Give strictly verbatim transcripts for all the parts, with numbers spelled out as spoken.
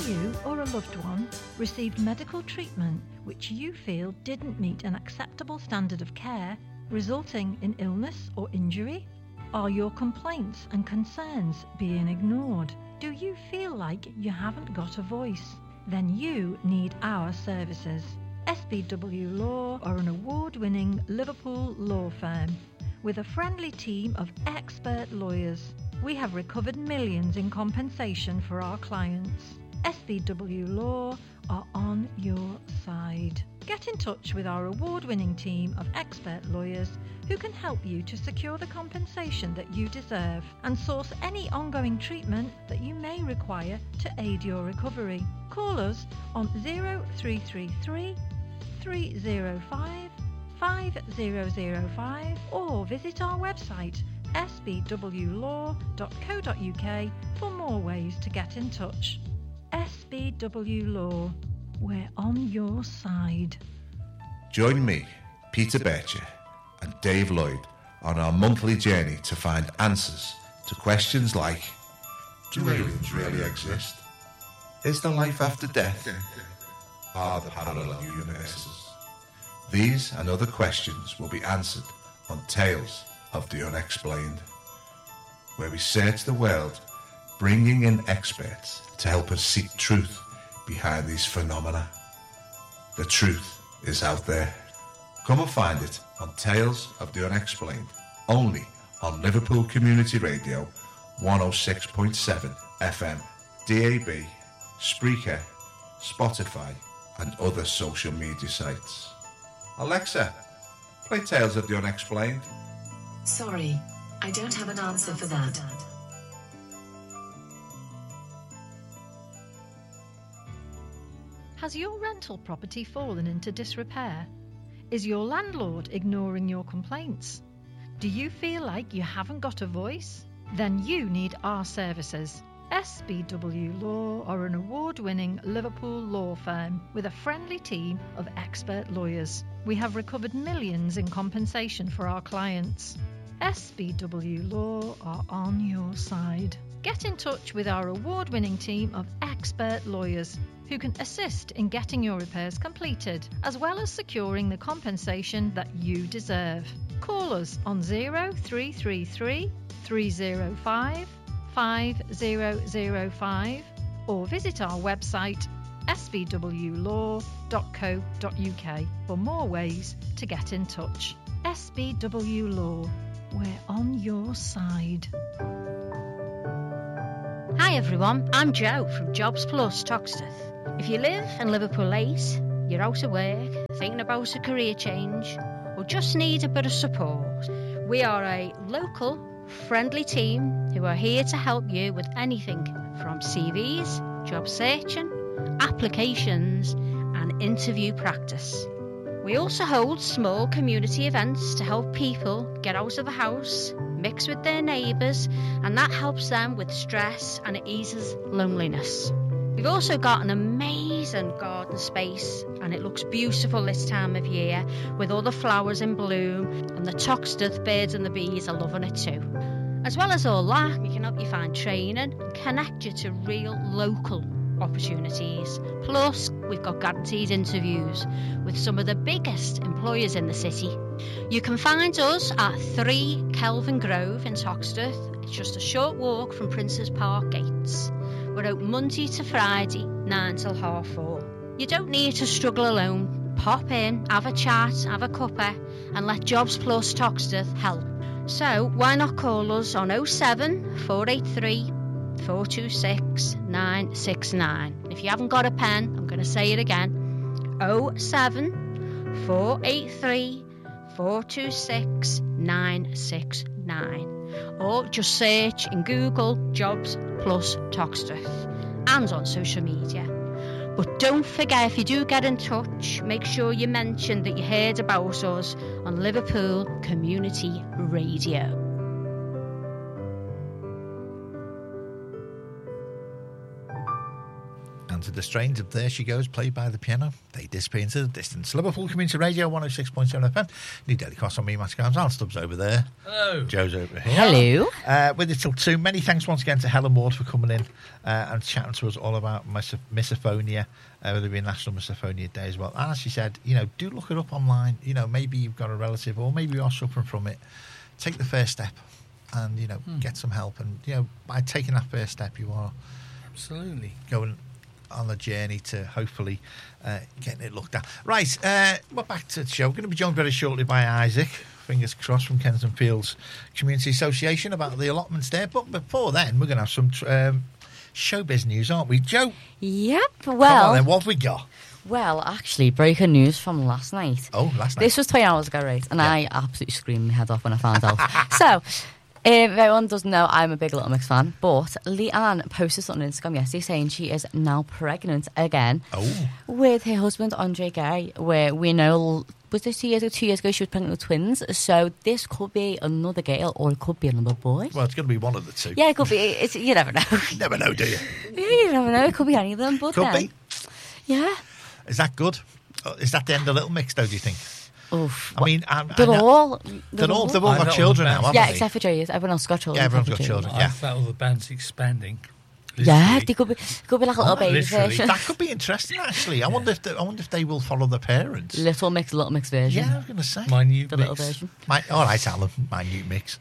you or a loved one received medical treatment which you feel didn't meet an acceptable standard of care, resulting in illness or injury? Are your complaints and concerns being ignored? Do you feel like you haven't got a voice? Then you need our services. S B W Law are an award-winning Liverpool law firm with a friendly team of expert lawyers. We have recovered millions in compensation for our clients. S B W Law are on your side. Get in touch with our award-winning team of expert lawyers who can help you to secure the compensation that you deserve and source any ongoing treatment that you may require to aid your recovery. Call us on zero three three three, three zero five, five zero zero five or visit our website s b w law dot co dot u k for more ways to get in touch. S B W Law, we're on your side. Join me, Peter Bircher, and Dave Lloyd on our monthly journey to find answers to questions like: do aliens really exist? Is there life after death? Are there parallel universes? These and other questions will be answered on Tales of the Unexplained, where we search the world, bringing in experts to help us seek truth behind these phenomena. The truth is out there. Come and find it on Tales of the Unexplained, only on Liverpool Community Radio one oh six point seven F M, D A B, Spreaker, Spotify and other social media sites. Alexa, play Tales of the Unexplained. Sorry, I don't have an answer for that. Has your rental property fallen into disrepair? Is your landlord ignoring your complaints? Do you feel like you haven't got a voice? Then you need our services. S B W Law are an award-winning Liverpool law firm with a friendly team of expert lawyers. We have recovered millions in compensation for our clients. S B W Law are on your side. Get in touch with our award-winning team of expert lawyers who can assist in getting your repairs completed, as well as securing the compensation that you deserve. Call us on zero three three three, three zero five, five zero zero five or visit our website s b w law dot co dot u k for more ways to get in touch. S B W Law, we're on your side. Hi everyone, I'm Jo from Jobs Plus Toxteth. If you live in Liverpool eight, you're out of work, thinking about a career change, or just need a bit of support, we are a local, friendly team who are here to help you with anything from C Vs, job searching, applications, and interview practice. We also hold small community events to help people get out of the house, mix with their neighbours, and that helps them with stress and it eases loneliness. We've also got an amazing garden space and it looks beautiful this time of year with all the flowers in bloom, and the Toxteth birds and the bees are loving it too. As well as all that, we can help you find training and connect you to real local opportunities. Plus, we've got guaranteed interviews with some of the biggest employers in the city. You can find us at three Kelvin Grove in Toxteth. It's just a short walk from Princes Park gates. We're open Monday to Friday, nine till half four. You don't need to struggle alone. Pop in, have a chat, have a cuppa, and let Jobs Plus Toxteth help. So why not call us on oh seven, four eight three, four two six, nine six nine. If you haven't got a pen, I'm going to say it again. oh seven, four eight three, four two six, nine six nine. Or just search in Google Jobs Plus Toxteth and on social media. But don't forget, if you do get in touch, make sure you mention that you heard about us on Liverpool Community Radio. And to the strains of There She Goes, played by the piano. They disappear into the distance. Liverpool Community Radio, one oh six point seven F M. New Daily Cross on me, Matt Grimes. Al Stubbs over there. Hello. Joe's over here. Hello. Uh, with it till two. Many thanks once again to Helen Ward for coming in uh, and chatting to us all about mis- misophonia. Uh, there'll be National Misophonia Day as well. And as she said, you know, do look it up online. You know, maybe you've got a relative or maybe you are suffering from it. Take the first step and, you know, Hmm. get some help. And, you know, by taking that first step, you are Absolutely. going on a journey to hopefully uh, getting it looked at. Right, uh, we're back to the show. We're going to be joined very shortly by Isaac, fingers crossed, from Kensington Fields Community Association about the allotments there. But before then, we're going to have some um, showbiz news, aren't we? Joe? Yep. Come on Well, then, what have we got? well, actually, breaking news from last night. Oh, last night. This was twenty hours ago, right? And Yeah. I absolutely screamed my head off when I found out. So, if everyone doesn't know, I'm a big Little Mix fan. But Leanne posted something on Instagram yesterday saying she is now pregnant again Oh, with her husband, Andre Gay, where we know, was this two years ago? Two years ago, she was pregnant with twins. So this could be another girl or it could be another boy. well, it's going to be one of the two. Yeah, it could be. It's, you never know. You never know, do you? Yeah, you never know. It could be any of them. But Could then, be. Yeah. Is that good? Uh, Is that the end of Little Mix, though, do you think? Oof. I mean, I, I They're know- all. They're all, they've all I got know children all now, about- haven't Yeah, they? except for Joey's. Everyone else got children. Yeah, everyone's except got for children. Joey. Yeah. I felt all the band's expanding. Yeah, Literally. they could be. Could be like a little Oh, baby literally. version. That could be interesting, actually. I wonder if they, I wonder if they will follow their parents. Little mix, little mix version. Yeah, I was going to say. Minute The little mix. version. My, all right, Alan, minute mix.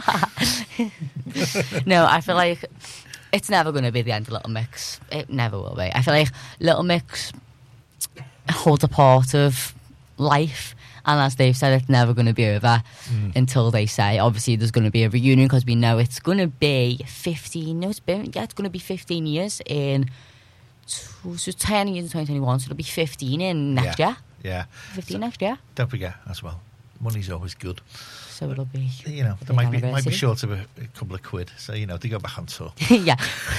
No, I feel like it's never going to be the end of Little Mix. It never will be. I feel like Little Mix holds a part of life. And as they've said, it's never going to be over Mm. until they say, obviously, there's going to be a reunion because we know it's going to be fifteen. No, it's been, yeah, it's going to be fifteen years in. So so ten years in twenty twenty-one, so it'll be fifteen in next Yeah. year. Yeah. fifteen next year. Don't forget as well. Money's always good. So it'll be. You know, Big there might be might be anniversary. short of a, a couple of quid. So you know, they go back on tour. Yeah.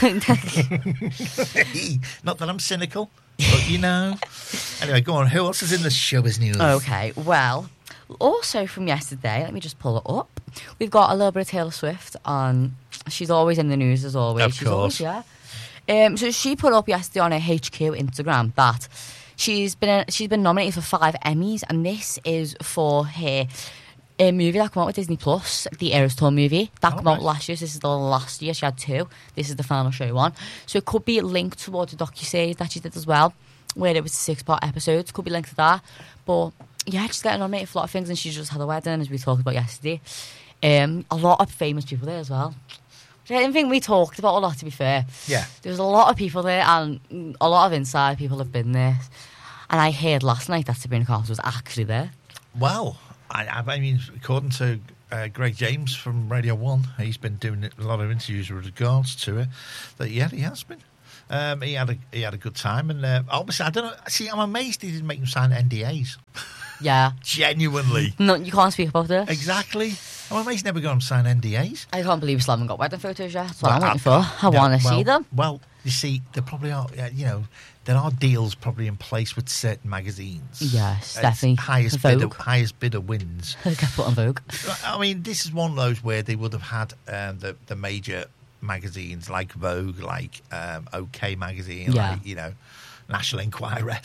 Not that I'm cynical, but you know. Anyway, go on. Who else is in the showbiz news? Okay, well, also from yesterday, let me just pull it up. We've got a little bit of Taylor Swift on. She's always in the news as always. Of She's always, course. yeah. Um, so she put up yesterday on her H Q Instagram that she's been she's been nominated for five Emmys, and this is for her a movie that came out with Disney Plus, the Eras Tour movie. That Oh, came out nice. last year, so this is the last year. She had two. This is the final show one. So it could be linked towards a docuseries that she did as well, where it was six-part episodes. Could be linked to that. But, yeah, she's getting nominated for a lot of things, and she just had a wedding, as we talked about yesterday. Um, a lot of famous people there as well. Which I didn't think we talked about a lot, to be fair. Yeah. There was a lot of people there, and a lot of inside people have been there. And I heard last night that Sabrina Carpenter was actually there. Well, I, I mean, according to uh, Greg James from Radio One, he's been doing a lot of interviews with regards to it. That yeah, he has been. Um, he had a he had a good time, and uh, obviously, I don't know. See, I'm amazed he didn't make them sign N D As. Yeah. Genuinely, No, you can't speak about it. exactly. I'm amazed he never got them to sign N D As. I can't believe Slam got wedding photos yet. That's what Well, I'm waiting I- for. I no, want to well, see them. Well, you see, there probably are. uh, You know, there are deals probably in place with certain magazines. Yes, It's definitely. Highest bidder, Vogue. highest bidder wins. Get put on Vogue. I mean, this is one of those where they would have had um, the the major magazines like Vogue, like um, OK Magazine, Yeah. like, you know, National Enquirer.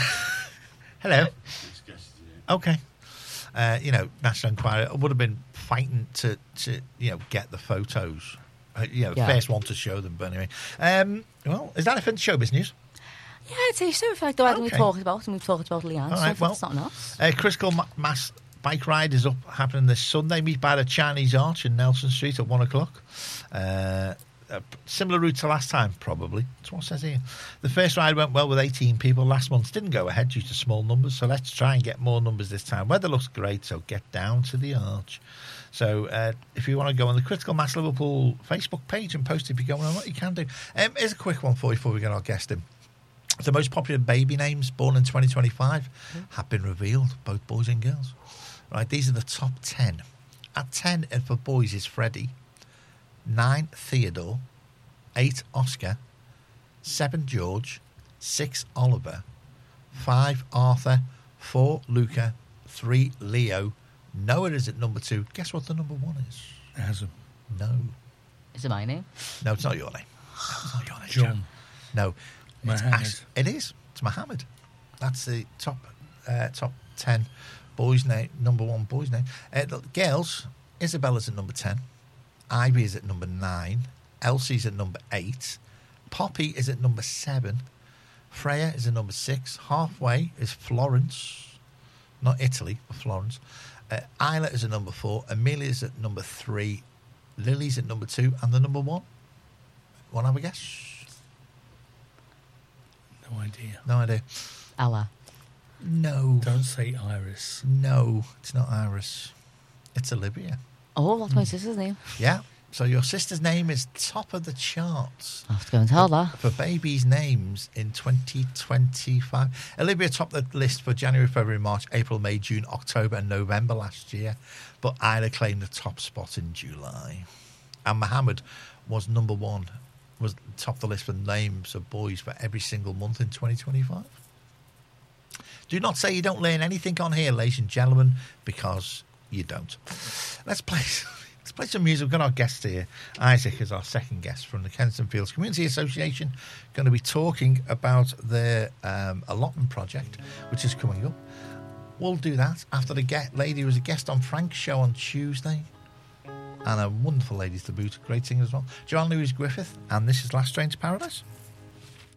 Hello. Okay. Uh, you know, National Enquirer would have been fighting to, to you know, get the photos. Uh, you know, Yeah. first one to show them. But anyway, um, well, is that it for the showbiz news? Yeah, I'd say so. I feel like the wedding we Okay. talked about, and we've talked about Leanne. All so right, if well, it's not enough. Uh, Critical Ma- Mass Bike Ride is up happening this Sunday. Meet by the Chinese Arch in Nelson Street at one o'clock. Uh, a p- similar route to last time, probably. That's what it says here. The first ride went well with eighteen people. Last month didn't go ahead due to small numbers, so let's try and get more numbers this time. Weather looks great, so get down to the Arch. So uh, if you want to go on the Critical Mass Liverpool Facebook page and post if you're going on, what you can do. Um, here's a quick one for you before we get our guest in. The most popular baby names born in twenty twenty-five have been revealed, both boys and girls. Right, these are the top ten. At ten, and for boys is Freddie, nine Theodore, eight Oscar, seven George, six Oliver, five Arthur, four Luca, three Leo. Noah is at number two. Guess what the number one is? Hasm. No, Is it my name? no, it's not your name. No, it's not your name. John. No, Mohammed. It's, it is. It's Mohammed. That's the top uh, top ten boys' name, number one boys' name. Uh, the girls, Isabella's at number ten. Ivy is at number nine. Elsie's at number eight. Poppy is at number seven. Freya is at number six. Halfway is Florence. Not Italy, but Florence. Uh, Isla is at number four. Amelia's at number three. Lily's at number two. And the number one? Want to have a guess? No idea. No idea. Ella. No. Don't say Iris. No, it's not Iris. It's Olivia. Oh, that's my sister's name. Yeah. So your sister's name is top of the charts. I'll have to go and tell her. For babies' names in twenty twenty-five. Olivia topped the list for January, February, March, April, May, June, October and November last year. But Isla claimed the top spot in July. And Mohammed was number one, was top of the list for names of boys for every single month in twenty twenty-five. Do not say you don't learn anything on here, ladies and gentlemen, because you don't. Let's play... Let's play some music. We've got our guest here. Isaac is our second guest from the Kensington Fields Community Association. Going to be talking about their um, allotment project, which is coming up. We'll do that after the get lady who was a guest on Frank's show on Tuesday. And a wonderful lady to boot. Great singer as well. Joanne Louise Griffith. And this is Last Train to Paradise.